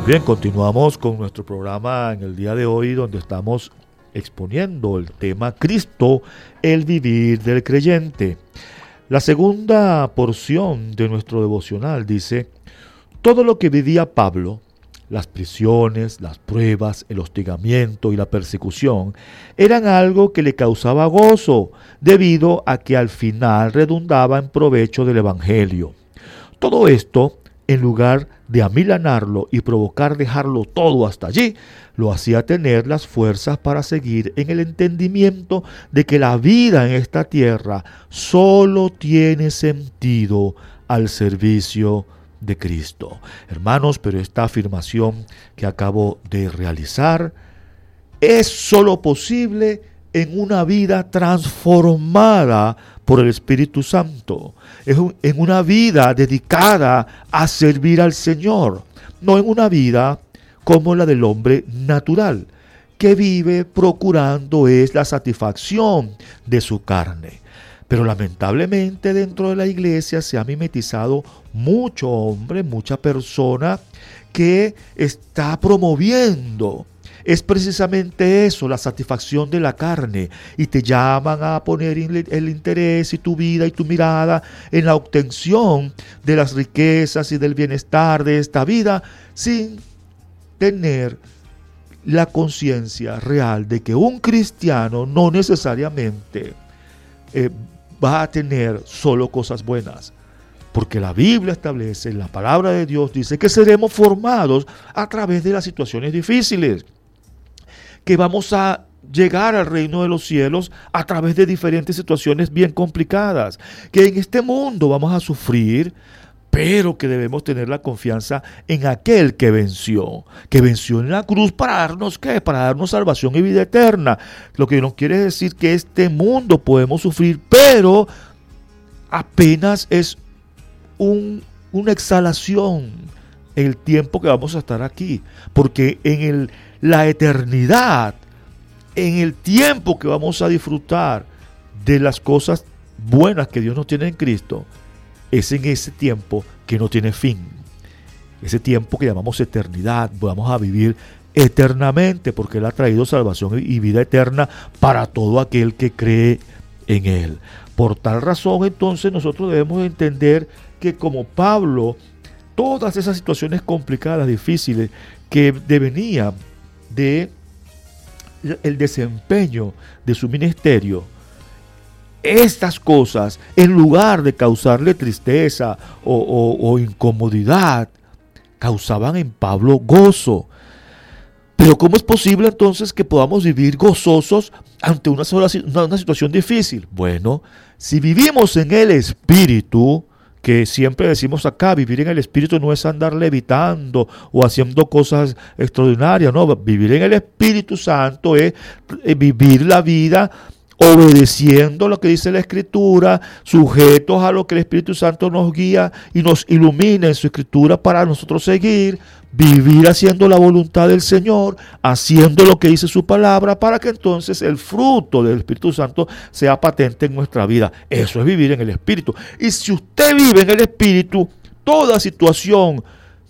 Bien, continuamos con nuestro programa en el día de hoy, donde estamos exponiendo el tema Cristo, el vivir del creyente. La segunda porción de nuestro devocional dice: todo lo que vivía Pablo, las prisiones, las pruebas, el hostigamiento y la persecución, eran algo que le causaba gozo, debido a que al final redundaba en provecho del Evangelio. Todo esto, en lugar de amilanarlo y provocar dejarlo todo hasta allí, lo hacía tener las fuerzas para seguir en el entendimiento de que la vida en esta tierra solo tiene sentido al servicio de Cristo. Hermanos, pero esta afirmación que acabo de realizar es solo posible en una vida transformada por el Espíritu Santo, en una vida dedicada a servir al Señor, no en una vida como la del hombre natural, que vive procurando es la satisfacción de su carne. Pero lamentablemente dentro de la iglesia se ha mimetizado mucho hombre, mucha persona que está promoviendo. Es precisamente eso, la satisfacción de la carne, y te llaman a poner el interés y tu vida y tu mirada en la obtención de las riquezas y del bienestar de esta vida, sin tener la conciencia real de que un cristiano no necesariamente va a tener solo cosas buenas. Porque la Biblia establece, la palabra de Dios dice que seremos formados a través de las situaciones difíciles, que vamos a llegar al reino de los cielos a través de diferentes situaciones bien complicadas, que en este mundo vamos a sufrir, pero que debemos tener la confianza en aquel que venció en la cruz para darnos ¿qué? Para darnos salvación y vida eterna. Lo que no quiere decir que este mundo podemos sufrir, pero apenas es una exhalación el tiempo que vamos a estar aquí, porque en la eternidad, en el tiempo que vamos a disfrutar de las cosas buenas que Dios nos tiene en Cristo, es en ese tiempo que no tiene fin, ese tiempo que llamamos eternidad. Vamos a vivir eternamente porque Él ha traído salvación y vida eterna para todo aquel que cree en Él. Por tal razón, entonces, nosotros debemos entender que, como Pablo, todas esas situaciones complicadas, difíciles, que devenían de el desempeño de su ministerio, estas cosas, en lugar de causarle tristeza o incomodidad, causaban en Pablo gozo. Pero ¿cómo es posible entonces que podamos vivir gozosos ante una situación difícil? Bueno, si vivimos en el Espíritu, que siempre decimos acá, vivir en el Espíritu no es andar levitando o haciendo cosas extraordinarias, no, vivir en el Espíritu Santo es vivir la vida obedeciendo lo que dice la Escritura, sujetos a lo que el Espíritu Santo nos guía y nos ilumina en su Escritura para nosotros seguir, vivir haciendo la voluntad del Señor, haciendo lo que dice su palabra, para que entonces el fruto del Espíritu Santo sea patente en nuestra vida. Eso es vivir en el Espíritu. Y si usted vive en el Espíritu, toda situación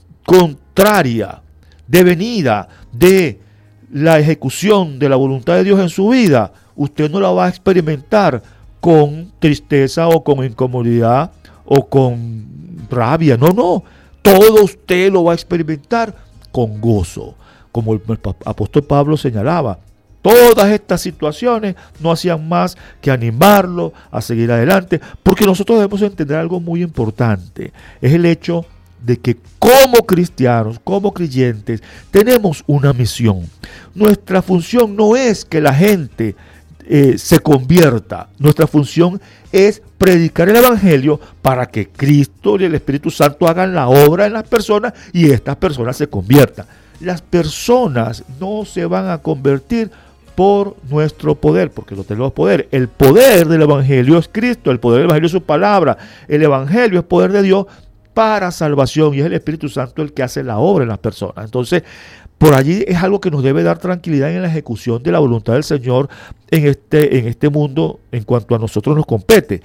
contraria, devenida de la ejecución de la voluntad de Dios en su vida, usted no la va a experimentar con tristeza o con incomodidad o con rabia. No. Todo usted lo va a experimentar con gozo. Como el apóstol Pablo señalaba, todas estas situaciones no hacían más que animarlo a seguir adelante, porque nosotros debemos entender algo muy importante. Es el hecho de que como cristianos, como creyentes, tenemos una misión. Nuestra función no es que la gente se convierta. Nuestra función es predicar el Evangelio para que Cristo y el Espíritu Santo hagan la obra en las personas y estas personas se conviertan. Las personas no se van a convertir por nuestro poder, porque no tenemos poder. El poder del Evangelio es Cristo, el poder del Evangelio es su palabra. El Evangelio es poder de Dios para salvación y es el Espíritu Santo el que hace la obra en las personas. Entonces, por allí es algo que nos debe dar tranquilidad en la ejecución de la voluntad del Señor en este mundo en cuanto a nosotros nos compete.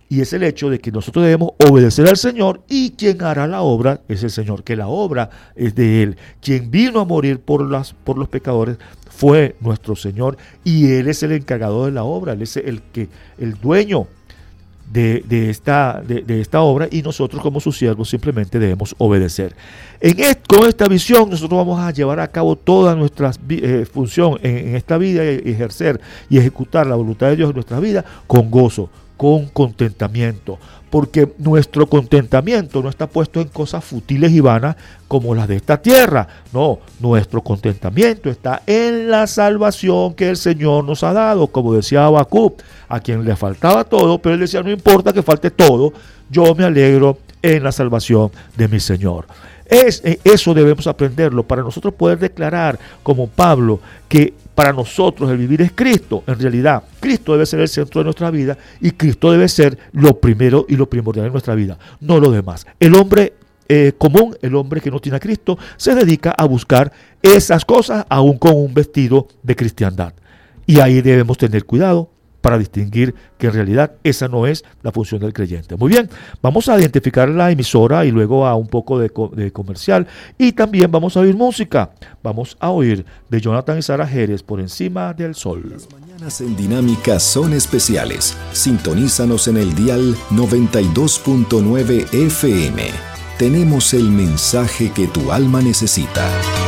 Y es el hecho de que nosotros debemos obedecer al Señor, y quien hará la obra es el Señor, que la obra es de Él. Quien vino a morir por los pecadores fue nuestro Señor, y Él es el encargado de la obra, Él es el dueño de esta obra, y nosotros como sus siervos simplemente debemos obedecer. Con esta visión nosotros vamos a llevar a cabo toda nuestra función en esta vida, y ejercer y ejecutar la voluntad de Dios en nuestra vida con gozo, con contentamiento, porque nuestro contentamiento no está puesto en cosas futiles y vanas como las de esta tierra. No, nuestro contentamiento está en la salvación que el Señor nos ha dado, como decía Habacuc, a quien le faltaba todo, pero él decía: no importa que falte todo, yo me alegro en la salvación de mi Señor. Eso debemos aprenderlo para nosotros poder declarar, como Pablo, que para nosotros el vivir es Cristo. En realidad, Cristo debe ser el centro de nuestra vida, y Cristo debe ser lo primero y lo primordial en nuestra vida, no lo demás. El hombre común, el hombre que no tiene a Cristo, se dedica a buscar esas cosas aún con un vestido de cristiandad. Y ahí debemos tener cuidado para distinguir que en realidad esa no es la función del creyente. Muy bien, vamos a identificar la emisora y luego a un poco de comercial, y también vamos a oír música. Vamos a oír de Jonathan y Sara Jerez, Por Encima del Sol. Las mañanas en Dinámica son especiales. Sintonízanos en el dial 92.9 FM. Tenemos el mensaje que tu alma necesita.